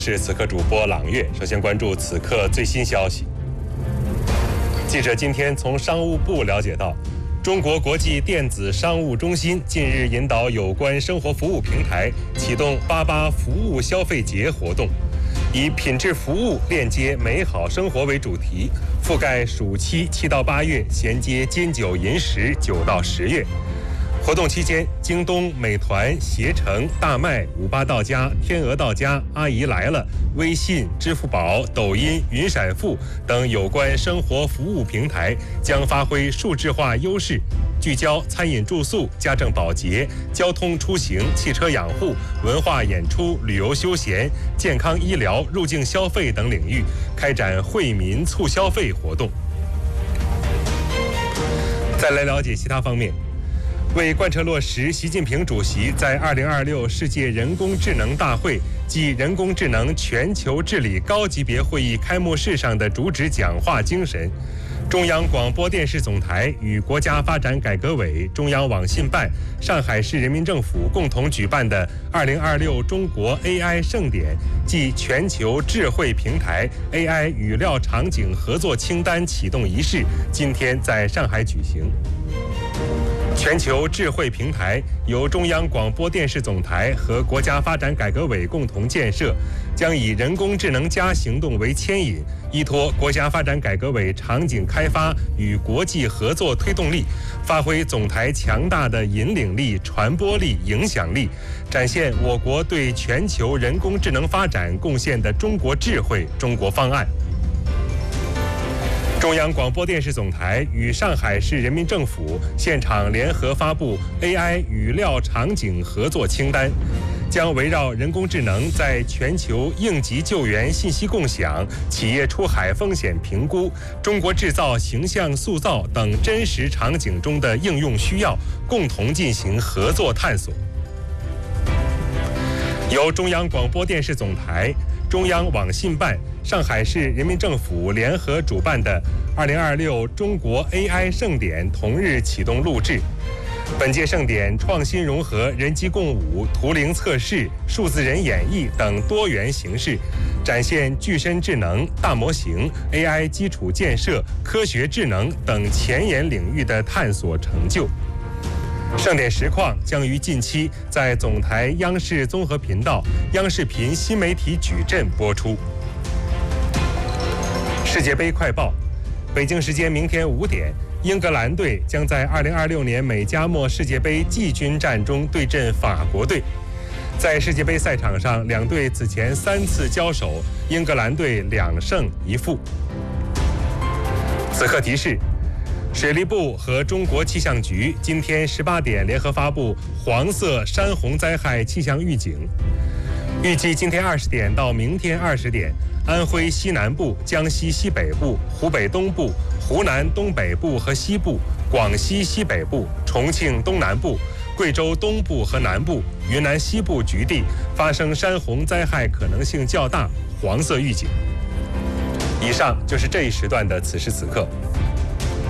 是此刻主播朗月。首先关注此刻最新消息。记者今天从商务部了解到，中国国际电子商务中心近日引导有关生活服务平台启动88服务消费节活动，以品质服务链接美好生活为主题，覆盖暑期7到8月，衔接金九银十9到10月。活动期间，京东、美团、携程、大麦、58到家、天鹅到家、阿姨来了、微信、支付宝、抖音、云闪付等有关生活服务平台将发挥数字化优势，聚焦餐饮住宿、家政保洁、交通出行、汽车养护、文化演出、旅游休闲、健康医疗、入境消费等领域，开展惠民促消费活动。再来了解其他方面。为贯彻落实习近平主席在2026世界人工智能大会暨人工智能全球治理高级别会议开幕式上的主旨讲话精神，中央广播电视总台与国家发展改革委、中央网信办、上海市人民政府共同举办的2026中国 AI 盛典暨全球智慧平台 AI 语料场景合作清单启动仪式今天在上海举行。全球智慧平台由中央广播电视总台和国家发展改革委共同建设，将以人工智能+行动为牵引，依托国家发展改革委场景开发与国际合作推动力，发挥总台强大的引领力、传播力、影响力，展现我国对全球人工智能发展贡献的中国智慧、中国方案。中央广播电视总台与上海市人民政府现场联合发布 AI 语料场景合作清单，将围绕人工智能在全球应急救援信息共享、企业出海风险评估、中国制造形象塑造等真实场景中的应用需要，共同进行合作探索。由中央广播电视总台、中央网信办、上海市人民政府联合主办的2026中国 AI 盛典同日启动录制。本届盛典创新融合人机共舞、图灵测试、数字人演绎等多元形式，展现具身智能、大模型、AI 基础建设、科学智能等前沿领域的探索成就。盛典实况将于近期在总台央视综合频道、央视频新媒体矩阵播出。世界杯快报：北京时间明天5点，英格兰队将在2026年美加墨世界杯季军战中对阵法国队。在世界杯赛场上，两队此前3次交手，英格兰队2胜1负。此刻提示：水利部和中国气象局今天18点联合发布黄色山洪灾害气象预警，预计今天20点到明天20点，安徽西南部、江西西北部、湖北东部、湖南东北部和西部、广西西北部、重庆东南部、贵州东部和南部、云南西部局地发生山洪灾害可能性较大，黄色预警。以上就是这一时段的此时此刻。